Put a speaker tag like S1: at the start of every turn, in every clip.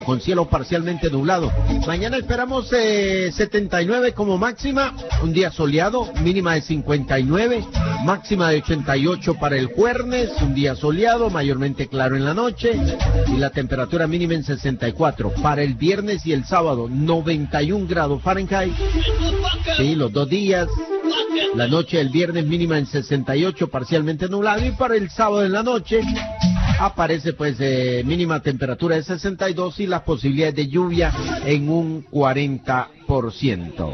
S1: con cielo parcialmente nublado. Mañana esperamos 79 como máxima, un día soleado, mínima de 59, máxima de 88 para el jueves, un día soleado, mayormente claro en la noche, y la temperatura mínima en 64. Para el viernes y el sábado, 91 grados Fahrenheit, sí, los 2 días. La noche del viernes mínima en 68, parcialmente nublado, y para el sábado en la noche aparece pues mínima temperatura de 62 y las posibilidades de lluvia en un 40%.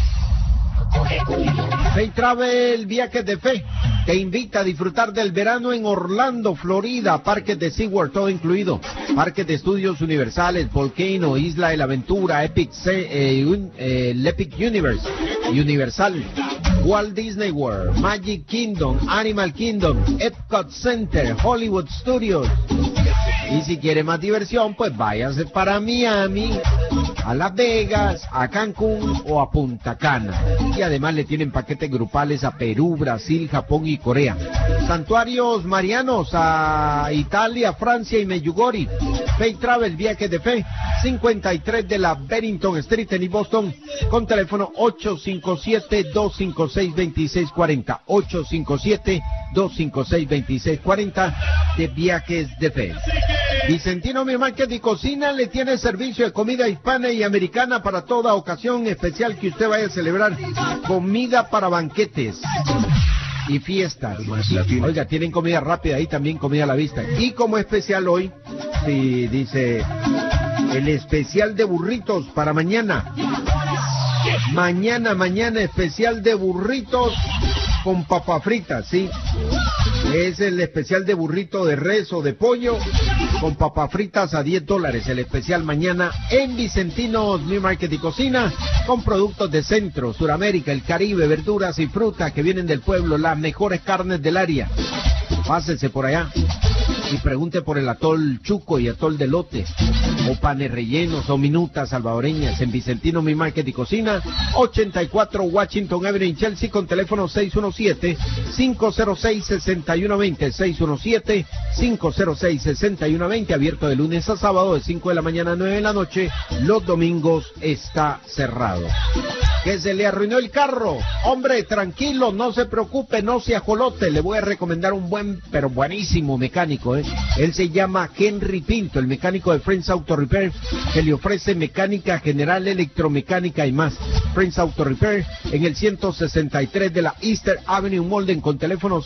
S1: Fay Travel Viajes de Fe te invita a disfrutar del verano en Orlando, Florida, parques de SeaWorld, todo incluido, parques de estudios universales, Volcano, Isla de la Aventura, Epic Universe, Universal, Walt Disney World, Magic Kingdom, Animal Kingdom, Epcot Center, Hollywood Studios. Y si quiere más diversión, pues váyase para Miami, a Las Vegas, a Cancún o a Punta Cana. Y además le tienen paquetes grupales a Perú, Brasil, Japón y Corea. Santuarios marianos a Italia, Francia y Medjugorje. Fay Travel Viajes de Fe, 53 de la Bennington Street en Boston, con teléfono 857-256-2640. 857-256-2640 de Viajes de Fe. Vicentino Mi Market y Cocina le tiene servicio de comida hispana y americana para toda ocasión especial que usted vaya a celebrar. Comida para banquetes y fiestas. Oiga, tienen comida rápida y también comida a la vista. Y como especial hoy, sí, dice el especial de burritos para mañana. Mañana especial de burritos con papa frita, sí. Es el especial de burrito de res o de pollo con papas fritas a $10. El especial mañana en Vicentino's New Market y Cocina, con productos de Centro, Suramérica, el Caribe, verduras y frutas que vienen del pueblo, las mejores carnes del área. Pásese por allá y pregunte por el atol chuco y atol de lote, o panes rellenos o minutas salvadoreñas en Vicentino Mi Market y Cocina, 84 Washington Avenue en Chelsea, con teléfono 617-506-6120, 617-506-6120, abierto de lunes a sábado de 5 de la mañana a 9 de la noche, los domingos está cerrado. ¿Que se le arruinó el carro? Hombre, tranquilo, no se preocupe, no se ajolote, le voy a recomendar un buen, pero buenísimo mecánico, Él se llama Henry Pinto, el mecánico de Friends Auto Repair, que le ofrece mecánica general, electromecánica y más. Friends Auto Repair en el 163 de la Easter Avenue Molden, con teléfono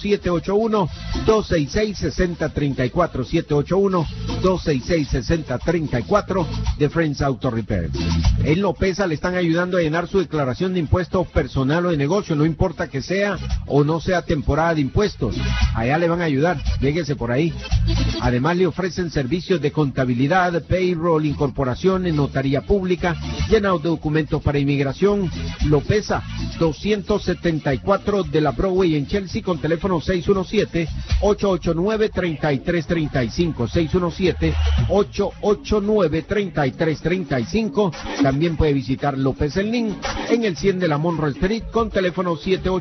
S1: 781-266-6034, 781-266-6034 de Friends Auto Repair. En Lopeza le están ayudando a llenar su declaración de impuestos personal o de negocio, no importa que sea o no sea temporada de impuestos, allá le van a ayudar, lléguese por ahí. Además le ofrecen servicios de contabilidad, payroll, incorporaciones, notaría pública, llenado de documentos para inmigración. Lopeza, 274 de la Broadway en Chelsea, con teléfono 617-889-3335, 617-889-3335. También puede visitar López El Nin en el 100 de la Monroe Street, con teléfono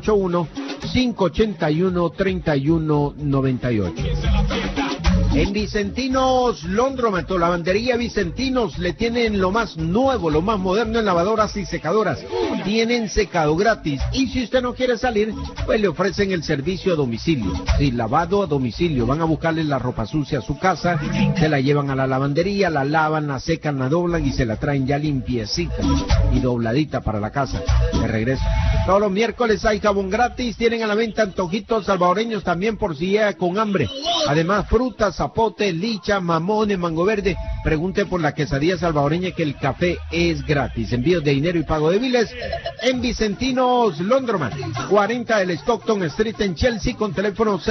S1: 781-581-3198. En Vicentinos Laundromat, lavandería Vicentinos, le tienen lo más nuevo, lo más moderno en lavadoras y secadoras. Tienen secado gratis, y si usted no quiere salir, pues le ofrecen el servicio a domicilio. Sí, lavado a domicilio. Van a buscarle la ropa sucia a su casa, se la llevan a la lavandería, la lavan, la secan, la doblan y se la traen ya limpiecita y dobladita para la casa. De regreso. Todos los miércoles hay jabón gratis. Tienen a la venta antojitos salvadoreños también por si llega con hambre. Además, frutas, zapote, licha, mamones, mango verde. Pregunte por la quesadilla salvadoreña, que el café es gratis. Envíos de dinero y pago de biles en Vicentinos Laundromat, 40 del Stockton Street en Chelsea, con teléfono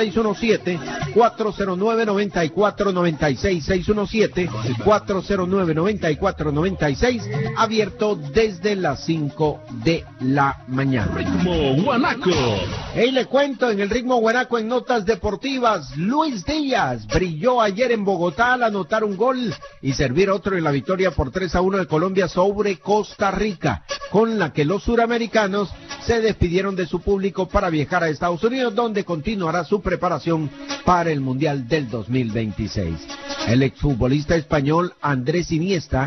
S1: 617-409-9496, 617-409-9496, abierto desde las 5 de la mañana.
S2: Ritmo Guanaco.
S1: Y le cuento, en el Ritmo Guanaco, en notas deportivas, Luis Díaz brilló ayer en Bogotá al anotar un gol y servir otro en la victoria por 3-1 de Colombia sobre Costa Rica, con la que los suramericanos se despidieron de su público para viajar a Estados Unidos, donde continuará su preparación para el Mundial del 2026. El exfutbolista español Andrés Iniesta